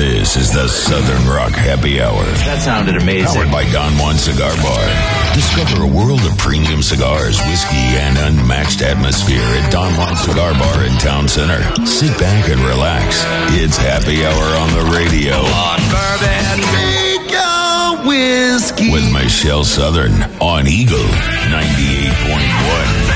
This is the Southern Rock Happy Hour. That sounded amazing. Powered by Don Juan Cigar Bar. Discover a world of premium cigars, whiskey, and unmatched atmosphere at Don Juan Cigar Bar in Town Center. Sit back and relax. It's Happy Hour on the radio. On bourbon, Eagle whiskey. With Michelle Southern on Eagle 98.1.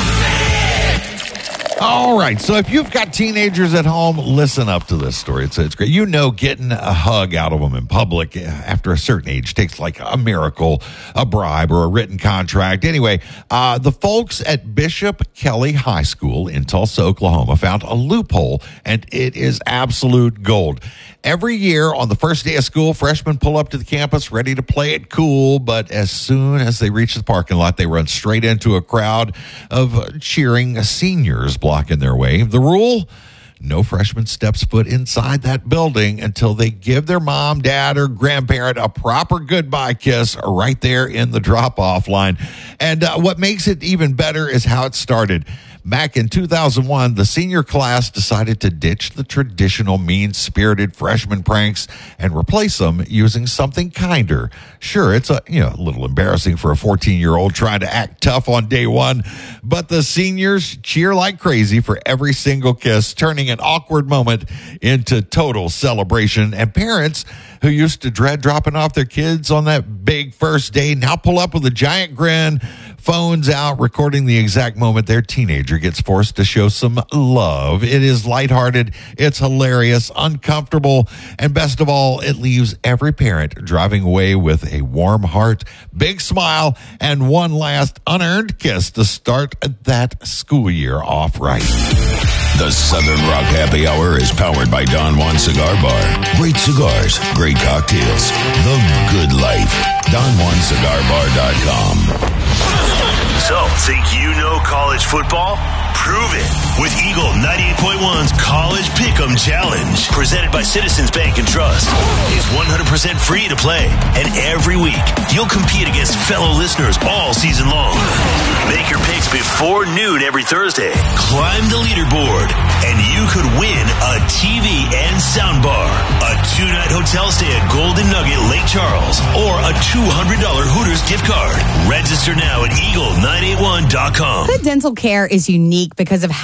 All right, so if you've got teenagers at home, listen up to this story. It's great. You know, getting a hug out of them in public after a certain age takes like a miracle, a bribe, or a written contract. Anyway, the folks at Bishop Kelly High School in Tulsa, Oklahoma, found a loophole, and it is absolute gold. Every year on the first day of school, freshmen pull up to the campus ready to play it cool, but as soon as they reach the parking lot, they run straight into a crowd of cheering seniors blocking their way. The rule? No freshman steps foot inside that building until they give their mom, dad, or grandparent a proper goodbye kiss right there in the drop-off line. And what makes it even better is how it started. Back in 2001, the senior class decided to ditch the traditional mean-spirited freshman pranks and replace them using something kinder. Sure, it's a little embarrassing for a 14-year-old trying to act tough on day one, but the seniors cheer like crazy for every single kiss, turning an awkward moment into total celebration. And parents who used to dread dropping off their kids on that big first day now pull up with a giant grin, phones out, recording the exact moment their teenager gets forced to show some love. It is lighthearted, it's hilarious, uncomfortable, and best of all, it leaves every parent driving away with a warm heart, big smile, and one last unearned kiss to start that school year off right. The Southern Rock Happy Hour is powered by Don Juan Cigar Bar. Great cigars, great cocktails, the good life. DonJuanCigarBar.com. So, think you know college football? Prove it with Eagle 98.1's College Pick'em Challenge, presented by Citizens Bank and Trust. It's 100% free to play, and every week you'll compete against fellow listeners all season long. Make your picks before noon every Thursday. Climb the leaderboard, and you could win a TV and soundbar, a 2-night hotel stay at Golden Nugget Lake Charles, or a $200 Hooters gift card. Register now at Eagle981.com. Good dental care is unique because of